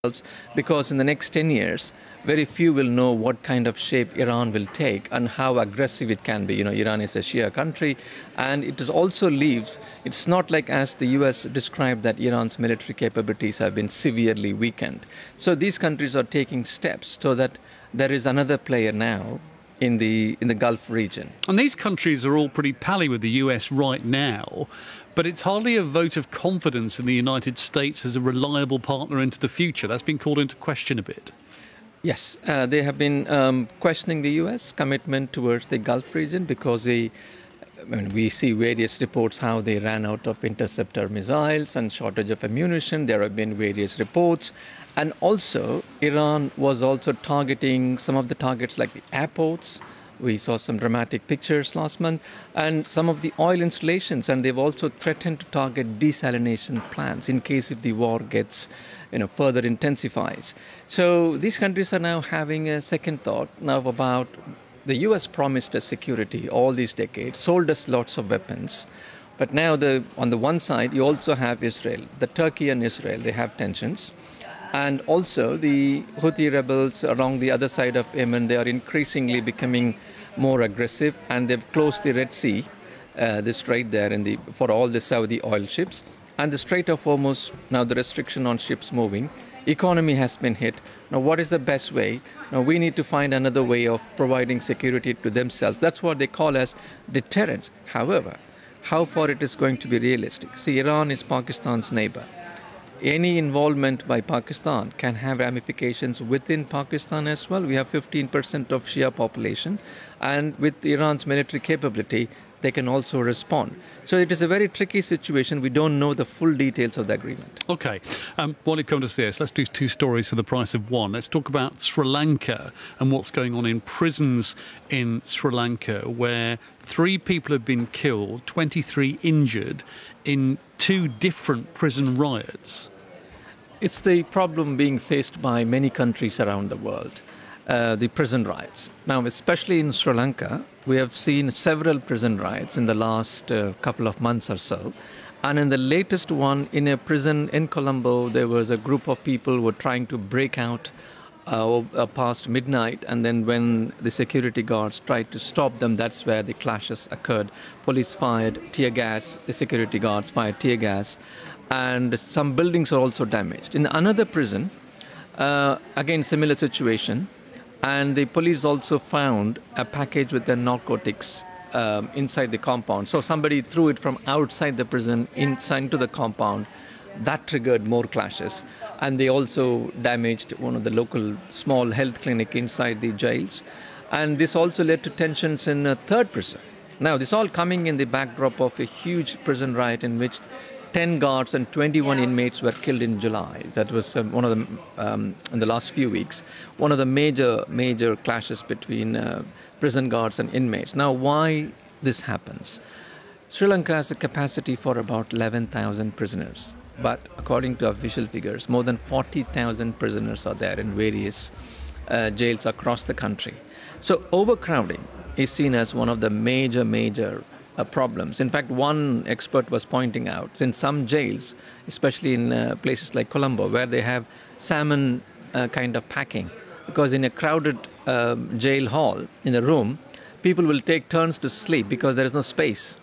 because in the next 10 years, very few will know what kind of shape Iran will take and how aggressive it can be. Iran is a Shia country, and it is also leaves, it's not like as the US described that Iran's military capabilities have been severely weakened. So these countries are taking steps so that there is another player now in the Gulf region. And these countries are all pretty pally with the US right now, but it's hardly a vote of confidence in the United States as a reliable partner into the future. That's been called into question a bit. Yes, they have been questioning the US commitment towards the Gulf region because we see various reports how they ran out of interceptor missiles and shortage of ammunition. There have been various reports. And also, Iran was also targeting some of the targets like the airports. We saw some dramatic pictures last month, and some of the oil installations. And they've also threatened to target desalination plants in case if the war gets, further intensifies. So these countries are now having a second thought now about the US promised us security all these decades, sold us lots of weapons. But now on the one side, you also have Israel. The Turkey and Israel, they have tensions. And also the Houthi rebels along the other side of Yemen, they are increasingly becoming more aggressive, and they've closed the Red Sea, the strait there for all the Saudi oil ships. And the Strait of Hormuz, now the restriction on ships moving. Economy has been hit. Now, what is the best way? Now, we need to find another way of providing security to themselves. That's what they call as deterrence. However, how far it is going to be realistic? See, Iran is Pakistan's neighbor. Any involvement by Pakistan can have ramifications within Pakistan as well. We have 15% of Shia population, and with Iran's military capability, they can also respond. So it is a very tricky situation. We don't know the full details of the agreement. OK. While you come to see us, let's do two stories for the price of one. Let's talk about Sri Lanka and what's going on in prisons in Sri Lanka, where 3 people have been killed, 23 injured in 2 different prison riots. It's the problem being faced by many countries around the world, the prison riots. Now, especially in Sri Lanka, we have seen several prison riots in the last couple of months or so. And in the latest one, in a prison in Colombo, there was a group of people who were trying to break out past midnight. And then when the security guards tried to stop them, that's where the clashes occurred. Police fired tear gas, the security guards fired tear gas. And some buildings are also damaged. In another prison, again, similar situation. And the police also found a package with the narcotics inside the compound. So somebody threw it from outside the prison inside into the compound. That triggered more clashes. And they also damaged one of the local small health clinic inside the jails. And this also led to tensions in a third prison. Now, this all coming in the backdrop of a huge prison riot in which 10 guards and 21 inmates were killed in July. That was one of them in the last few weeks. One of the major clashes between prison guards and inmates. Now, why this happens? Sri Lanka has a capacity for about 11,000 prisoners. But according to official figures, more than 40,000 prisoners are there in various jails across the country. So overcrowding is seen as one of the major problems. In fact, one expert was pointing out in some jails, especially in places like Colombo, where they have salmon kind of packing, because in a crowded jail hall, in a room, people will take turns to sleep because there is no space.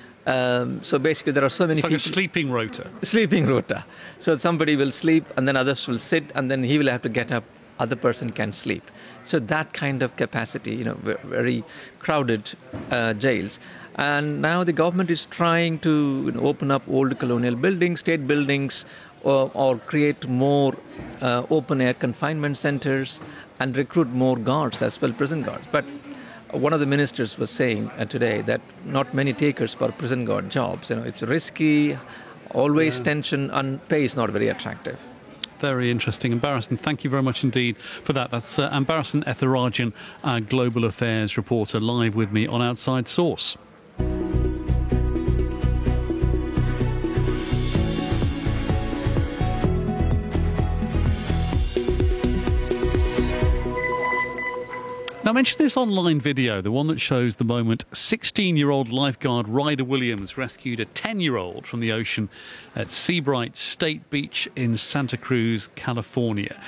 So basically, there are so many people. It's like a sleeping rota. Sleeping rota. So somebody will sleep, and then others will sit, and then he will have to get up. Other person can sleep. So that kind of capacity, very crowded jails. And now the government is trying to open up old colonial buildings, state buildings, or create more open-air confinement centers and recruit more guards as well, prison guards. But one of the ministers was saying today that not many takers for prison guard jobs. It's risky, always tension, and pay is not very attractive. Very interesting. Ambarasan, thank you very much indeed for that. That's Ambarasan Ethirajan, our Global Affairs reporter, live with me on Outside Source. Now, I mentioned this online video, the one that shows the moment 16-year-old lifeguard Ryder Williams rescued a 10-year-old from the ocean at Seabright State Beach in Santa Cruz, California.